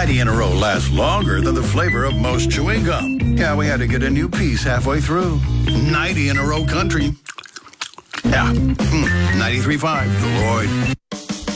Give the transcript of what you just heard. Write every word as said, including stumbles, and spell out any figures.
ninety in a row lasts longer than the flavor of most chewing gum. Yeah, we had to get a new piece halfway through. ninety in a row country. Yeah, mm, ninety-three point five, The Royd.